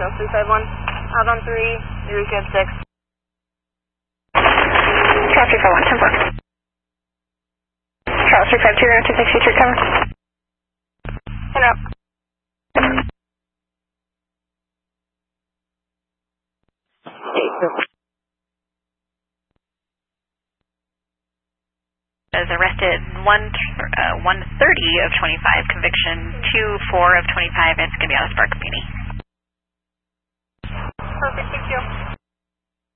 Charles 351. Out on 3, Eureka 6. Charles 351, 10-4. Charles 352, round 26, future cover. And up. Is arrested 130 of 25, conviction 2-4 of 25, and it's going to be out of Spark Community. Perfect, thank you.